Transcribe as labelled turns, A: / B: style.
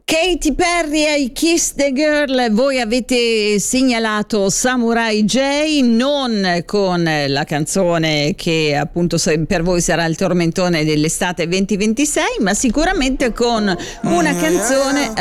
A: Katy Perry e I Kiss the Girl. Voi avete segnalato Samurai J, non con la canzone che appunto per voi sarà il tormentone dell'estate 2026, ma sicuramente con una canzone